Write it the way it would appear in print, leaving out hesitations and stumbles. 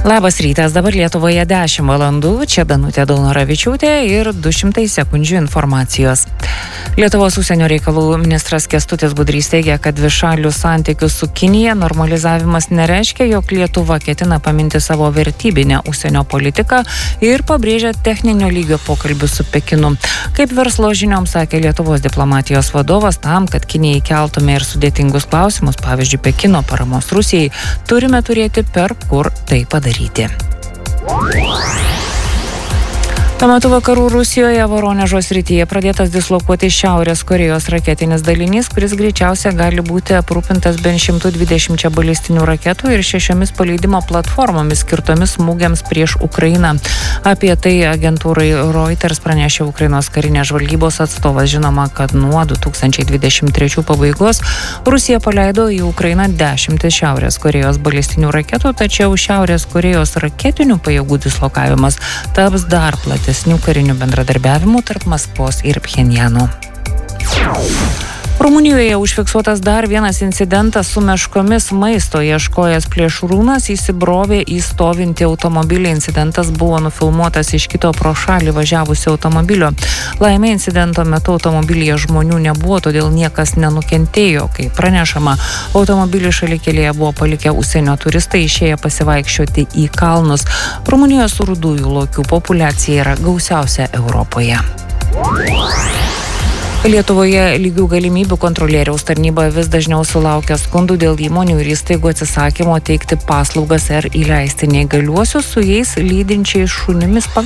Labas rytas, dabar Lietuvoje 10 valandų, čia Danutė Daunoravičiūtė ir 200 sekundžių informacijos. Lietuvos užsienio reikalų ministras Kęstutis Budrys teigia, kad dvišalių santykių su Kinija normalizavimas nereiškia, jog Lietuva ketina paminti savo vertybinę užsienio politiką ir pabrėžia techninio lygio pokalbių su Pekinu. Kaip verslo žinioms sakė Lietuvos diplomatijos vadovas, tam, kad Kinijai keltume ir sudėtingus klausimus, pavyzdžiui, Pekino paramos Rusijai, turime turėti per kur tai padaryti. Tuo metu vakarų Rusijoje Voronežo srityje pradėtas dislokuoti Šiaurės Korėjos raketinis dalinys, kuris greičiausiai gali būti aprūpintas bent 120 balistinių raketų ir 6 paleidimo platformomis skirtomis smūgiams prieš Ukrainą. Apie tai agentūrai Reuters pranešė Ukrainos karinės žvalgybos atstovas. Žinoma, kad nuo 2023 pabaigos Rusija paleido į Ukrainą 10 Šiaurės Korėjos balistinių raketų, tačiau Šiaurės Korėjos raketinių pajėgų dislokavimas taps dar platesnių karinių bendradarbiavimų tarp Maskvos ir Pchenjano. Rumunijoje užfiksuotas dar vienas incidentas su meškomis. Maisto ieškojęs plėšrūnas įsibrovė į stovintį automobilį. Incidentas buvo nufilmuotas iš kito pro šalį važiavusio automobilio. Laimė, incidento metu automobilyje žmonių nebuvo, todėl niekas nenukentėjo. Kaip pranešama, automobilį šalikelėje buvo palikę užsienio turistai išėję pasivaikščioti į kalnus. Rumunijos rudųjų lokių populiacija yra gausiausia Europoje. Lietuvoje lygių galimybių kontrolieriaus tarnyba vis dažniau sulaukia skundų dėl įmonių ir įstaigų atsisakymo teikti paslaugas ar įleisti neįgaliuosius su jais lydinčiais šunimis